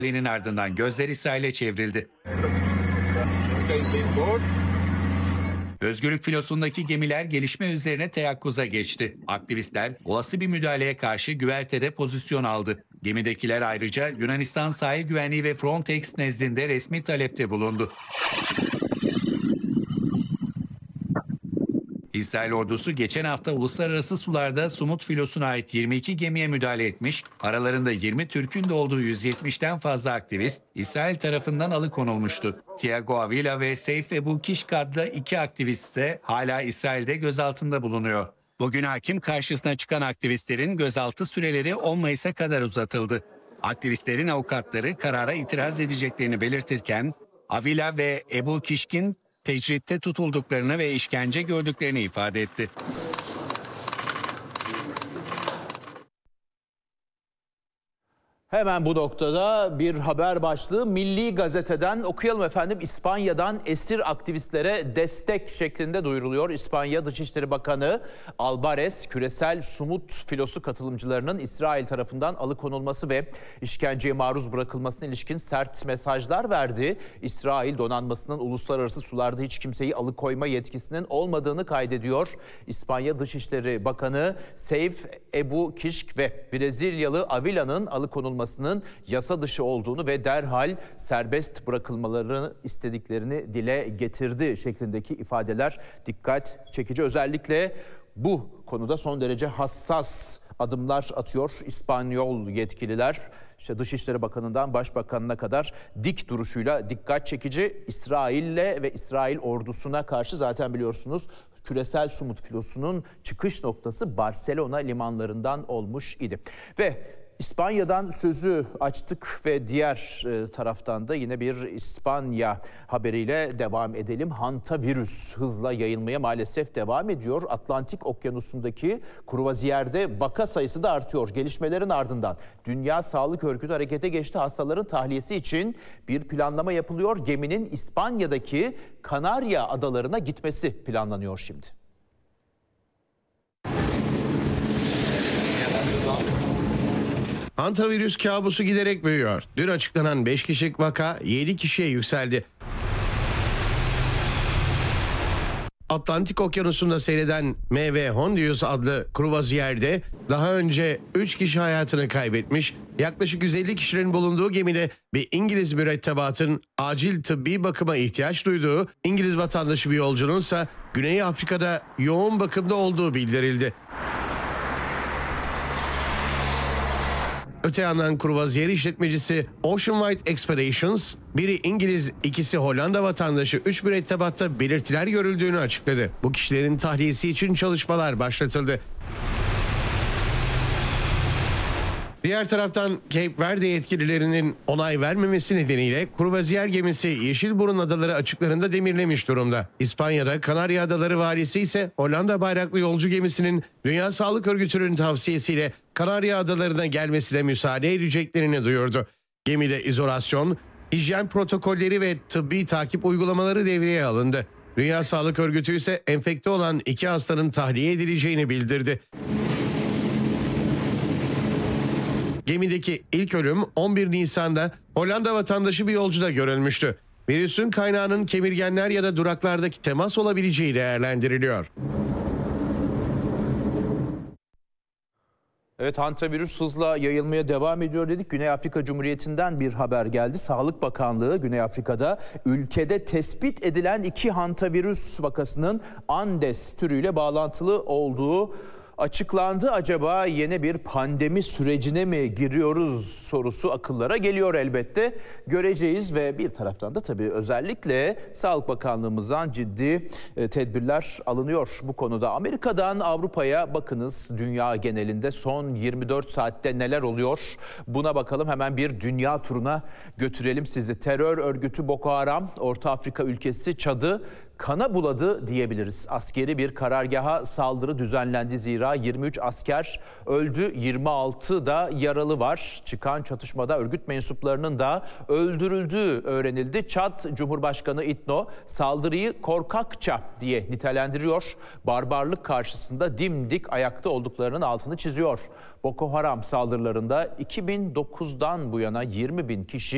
ardından gözler İsrail'e çevrildi. Özgürlük filosundaki gemiler gelişme üzerine teyakkuza geçti. Aktivistler olası bir müdahaleye karşı güvertede pozisyon aldı. Gemidekiler ayrıca Yunanistan Sahil Güvenliği ve Frontex nezdinde resmi talepte bulundu. İsrail ordusu geçen hafta uluslararası sularda Sumut filosuna ait 22 gemiye müdahale etmiş, aralarında 20 Türk'ün de olduğu 170'ten fazla aktivist İsrail tarafından alıkonulmuştu. Thiago Avila ve Seyf Ebu Kişk adlı iki aktivist de hala İsrail'de gözaltında bulunuyor. Bugün hakim karşısına çıkan aktivistlerin gözaltı süreleri 10 Mayıs'a kadar uzatıldı. Aktivistlerin avukatları karara itiraz edeceklerini belirtirken, Avila ve Ebu Kişk'in tecritte tutulduklarını ve işkence gördüklerini ifade etti. Hemen bu noktada bir haber başlığı Milli Gazete'den okuyalım efendim. İspanya'dan esir aktivistlere destek şeklinde duyuruluyor. İspanya Dışişleri Bakanı Albares, küresel Sumut filosu katılımcılarının İsrail tarafından alıkonulması ve işkenceye maruz bırakılmasına ilişkin sert mesajlar verdi. İsrail donanmasının uluslararası sularda hiç kimseyi alıkoyma yetkisinin olmadığını kaydediyor. İspanya Dışişleri Bakanı Seyf Ebu Kişk ve Brezilyalı Avila'nın alıkonulmasının yasa dışı olduğunu ve derhal serbest bırakılmalarını istediklerini dile getirdi şeklindeki ifadeler dikkat çekici. Özellikle bu konuda son derece hassas adımlar atıyor İspanyol yetkililer. İşte Dışişleri Bakanı'ndan Başbakanı'na kadar dik duruşuyla dikkat çekici. İsrail'le ve İsrail ordusuna karşı zaten biliyorsunuz küresel Sumut filosunun çıkış noktası Barcelona limanlarından olmuş idi. Ve İspanya'dan sözü açtık ve diğer taraftan da yine bir İspanya haberiyle devam edelim. Hantavirüs hızla yayılmaya maalesef devam ediyor. Atlantik Okyanusu'ndaki kruvaziyerde vaka sayısı da artıyor. Gelişmelerin ardından Dünya Sağlık Örgütü harekete geçti. Hastaların tahliyesi için bir planlama yapılıyor. Geminin İspanya'daki Kanarya Adalarına gitmesi planlanıyor şimdi. Hantavirüs kabusu giderek büyüyor. Dün açıklanan 5 kişilik vaka 7 kişiye yükseldi. Atlantik Okyanusu'nda seyreden MV Hondius adlı kruvaziyerde daha önce 3 kişi hayatını kaybetmiş, yaklaşık 150 kişinin bulunduğu gemide bir İngiliz mürettebatın acil tıbbi bakıma ihtiyaç duyduğu, İngiliz vatandaşı bir yolcunun ise Güney Afrika'da yoğun bakımda olduğu bildirildi. Öte yandan kruvaziyer işletmecisi Ocean Wide Expeditions, biri İngiliz, ikisi Hollanda vatandaşı 3 mürettebatta belirtiler görüldüğünü açıkladı. Bu kişilerin tahliyesi için çalışmalar başlatıldı. Diğer taraftan Cape Verde yetkililerinin onay vermemesi nedeniyle kruvaziyer gemisi Yeşilburun Adaları açıklarında demirlemiş durumda. İspanya'da Kanarya Adaları valisi ise Hollanda bayraklı yolcu gemisinin Dünya Sağlık Örgütü'nün tavsiyesiyle Kanarya Adalarına gelmesine müsaade edeceklerini duyurdu. Gemide izolasyon, hijyen protokolleri ve tıbbi takip uygulamaları devreye alındı. Dünya Sağlık Örgütü ise enfekte olan 2 hastanın tahliye edileceğini bildirdi. Gemideki ilk ölüm 11 Nisan'da Hollanda vatandaşı bir yolcuda görülmüştü. Virüsün kaynağının kemirgenler ya da duraklardaki temas olabileceği değerlendiriliyor. Evet, hantavirüs hızla yayılmaya devam ediyor dedik. Güney Afrika Cumhuriyeti'nden bir haber geldi. Sağlık Bakanlığı Güney Afrika'da ülkede tespit edilen 2 hantavirüs vakasının Andes türüyle bağlantılı olduğu açıklandı. Acaba yeni bir pandemi sürecine mi giriyoruz sorusu akıllara geliyor elbette. Göreceğiz ve bir taraftan da tabii özellikle Sağlık Bakanlığımızdan ciddi tedbirler alınıyor bu konuda. Amerika'dan Avrupa'ya bakınız, dünya genelinde son 24 saatte neler oluyor? Buna bakalım, hemen bir dünya turuna götürelim sizi. Terör örgütü Boko Haram, Orta Afrika ülkesi Çad'ı kana buladı diyebiliriz. Askeri bir karargaha saldırı düzenlendi, zira 23 asker öldü, 26 da yaralı var. Çıkan çatışmada örgüt mensuplarının da öldürüldüğü öğrenildi. Çad Cumhurbaşkanı Itno saldırıyı korkakça diye nitelendiriyor. Barbarlık karşısında dimdik ayakta olduklarının altını çiziyor. Boko Haram saldırılarında 2009'dan bu yana 20.000 kişi